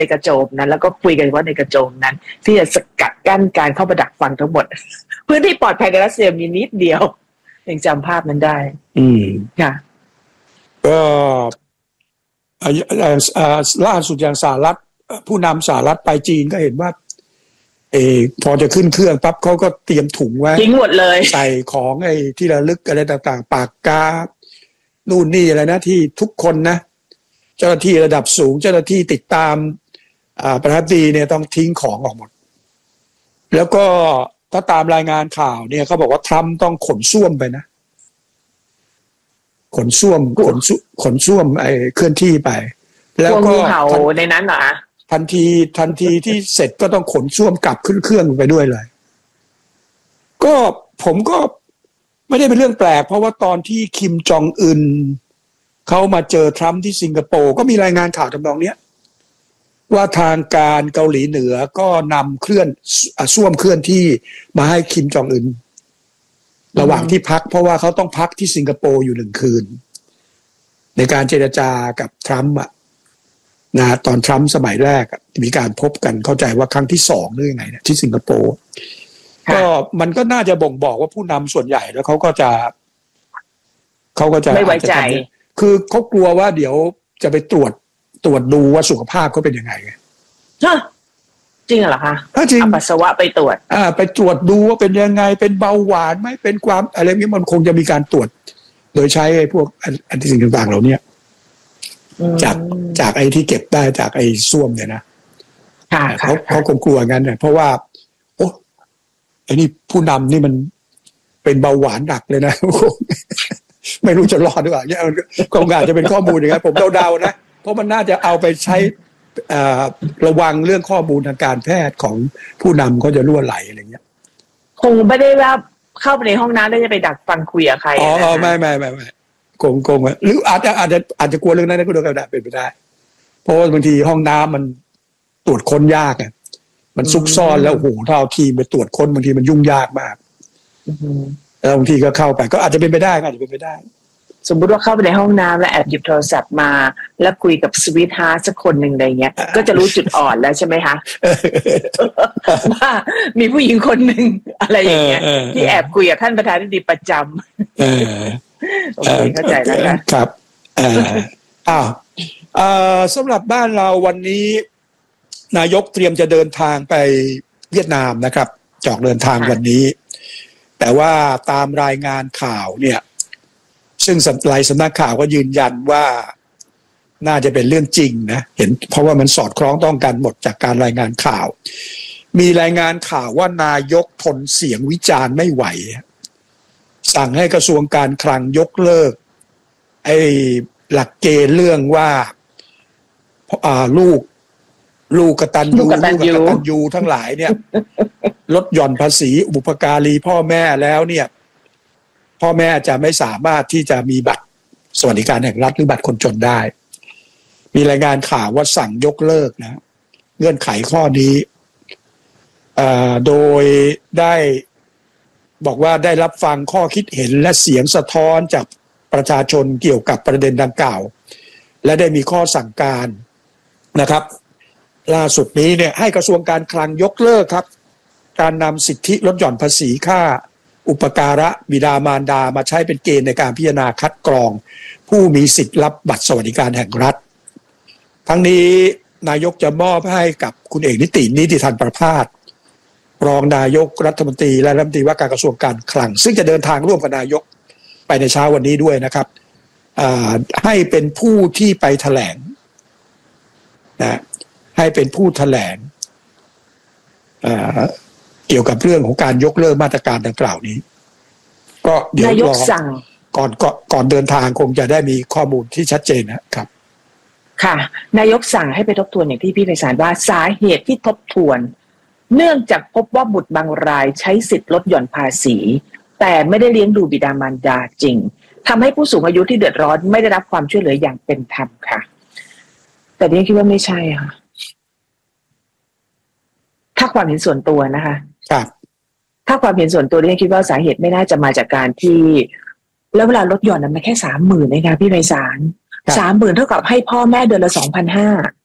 ในกระโจมนั้นแล้วก็คุยกันว่าในกระโจมนั้นที่จะสกัดกั้นการเข้ามาดักฟังทั้งหมดพื้นที่ปลอดภัยในรัสเซียมีนิดเดียวยังจำภาพนั้นได้ค่ะก็ล่าสุดอย่างสหรัฐผู้นำสหรัฐไปจีนก็เห็นว่าพอจะขึ้นเครื่องปั๊บเขาก็เตรียมถุงไว้ทิ้งหมดเลยใส่ของที่ระลึกอะไรต่างๆปากกานู่นนี่อะไรนะที่ทุกคนนะเจ้าหน้าที่ระดับสูงเจ้าหน้าที่ติดตามประธานาธิบดีเนี่ยต้องทิ้งของออกหมดแล้วก็ถ้าตามรายงานข่าวเนี่ยเขาบอกว่าทรัมป์ต้องขนส้วมไปนะขนส้วมเคลื่อนที่ไปแล้วก็เห่าในนั้นเหรอทันทีที่เสร็จก็ต้องขนส้วมกลับขึ้นเครื่องไปด้วยเลยก็ผมก็ไม่ได้เป็นเรื่องแปลกเพราะว่าตอนที่คิมจองอึนเขามาเจอทรัมป์ที่สิงคโปร์ก็มีรายงานข่าวทำนองนี้ว่าทางการเกาหลีเหนือก็นำส้วมเคลื่อนที่มาให้คิมจองอึนระหว่างที่พักเพราะว่าเขาต้องพักที่สิงคโปร์อยู่1 คืนในการเจรจากับทรัมป์นะตอนทรัมป์สมัยแรกมีการพบกันเข้าใจว่าครั้งที่2หรือยังไงที่สิงคโปร์ก็มันก็น่าจะบ่งบอกว่าผู้นำส่วนใหญ่แล้วเขาก็จะไม่ไว้ใจคือเขากลัวว่าเดี๋ยวจะไปตรวจดูว่าสุขภาพเขาเป็นยังไงจริงเหรอคะจริงปัสสาวะไปตรวจไปตรวจดูว่าเป็นยังไงเป็นเบาหวานไหมเป็นความอะไรนี้มันคงจะมีการตรวจโดยใช้พวกอันที่สิ่งต่างๆเหล่านี้จากไอ้ที่เก็บได้จากไอ้ส้วมเนี่ยนะเขาคงกลัวงั้นเนี่ยเพราะว่าโอ้ไอ้นี่ผู้นำนี่มันเป็นเบาหวานหนักเลยนะไม่รู้จะรอดหรือเปล่าเนี่ยคงอาจจะเป็นข้อมูลอย่างนั้นผมเดาๆนะเพราะมันน่าจะเอาไปใช้ระวังเรื่องข้อมูลทางการแพทย์ของผู้นำเขาจะรั่วไหลอะไรเงี้ยคงไม่ได้ว่าเข้าไปในห้องน้ำแล้วจะไปดักฟังคุยกับใครไม่คงหรืออาจจะกลัวเรื่องนั้นก็ได้เป็นไปได้เพราะว่าบางทีห้องน้ำมันตรวจค้นยากมันซุกซ่อนแล้วโอ้โหถ้าเอาทีมไปตรวจค้นบางทีมันยุ่งยากมากแล้วบางทีก็เข้าไปก็อาจจะเป็นไปได้สมมุติว่าเข้าไปในห้องน้ำแล้วแอบหยิบโทรศัพท์มาแล้วคุยกับสวีทฮาร์ทสักคนหนึ่งอะไรเงี้ยก็จะรู้จุดอ่อนแล้วใช่ไหมคะว่ามีผู้หญิงคนหนึ่งอะไรอย่างเงี้ยที่แอบคุยกับท่านประธานาธิบดีประจำโอเคเข้าใจแล้วค่ะครับสำหรับบ้านเราวันนี้นายกเตรียมจะเดินทางไปเวียดนามนะครับจอกเดินทางวันนี้แต่ว่าตามรายงานข่าวเนี่ยซึ่งหลายสำนักข่าวก็ยืนยันว่าน่าจะเป็นเรื่องจริงนะเห็นเพราะว่ามันสอดคล้องต้องกันหมดจากการรายงานข่าวมีรายงานข่าวว่านายกทนเสียงวิจารณ์ไม่ไหวสั่งให้กระทรวงการคลังยกเลิกไอ้หลักเกณฑ์เรื่องว่าลูกกตัญญูทั้งหลายเนี่ยลดหย่อนภาษีบุพการีพ่อแม่แล้วเนี่ยพ่อแม่จะไม่สามารถที่จะมีบัตรสวัสดิการแห่งรัฐหรือบัตรคนจนได้มีรายงานข่าวว่าสั่งยกเลิกนะเงื่อนไขข้อนี้โดยได้บอกว่าได้รับฟังข้อคิดเห็นและเสียงสะท้อนจากประชาชนเกี่ยวกับประเด็นดังกล่าวและได้มีข้อสั่งการนะครับล่าสุดนี้เนี่ยให้กระทรวงการคลังยกเลิกครับการนำสิทธิลดหย่อนภาษีค่าอุปการะบิดามารดามาใช้เป็นเกณฑ์ในการพิจารณาคัดกรองผู้มีสิทธิ์รับบัตรสวัสดิการแห่งรัฐทั้งนี้นายกจะมอบให้กับคุณเอกนิติธรประภาสรองนายกรัฐมนตรีและรัฐมนตรีว่าการกระทรวงการคลังซึ่งจะเดินทางร่วมกับนายกไปในเช้าวันนี้ด้วยนะครับให้เป็นผู้ที่ไปแถลงนะให้เป็นผู้แถลงเกี่ยวกับเรื่องของการยกเลิกมาตรการดังกล่าวนี้ก็เดี๋ยวนายกสั่งก่อนเดินทางคงจะได้มีข้อมูลที่ชัดเจนนะครับค่ะนายกสั่งให้ไปทบทวนอย่างที่พี่ไพศาลว่าสาเหตุที่ทบทวนเนื่องจากพบว่าบุตรบางรายใช้สิทธิ์ลดหย่อนภาษีแต่ไม่ได้เลี้ยงดูบิดามารดาจริงทำให้ผู้สูงอายุที่เดือดร้อนไม่ได้รับความช่วยเหลืออย่างเป็นธรรมค่ะแต่นี่คิดว่าไม่ใช่ค่ะถ้าความเห็นส่วนตัวนะคะครับถ้าความเห็นส่วนตัวนี่คิดว่าสาเหตุไม่น่าจะมาจากการที่แล้วเวลาลดหย่อนนั้นมันแค่ 30,000 เองค่ะพี่ไพศาล 30,000 เท่ากับให้พ่อแม่เดือนละ 2,500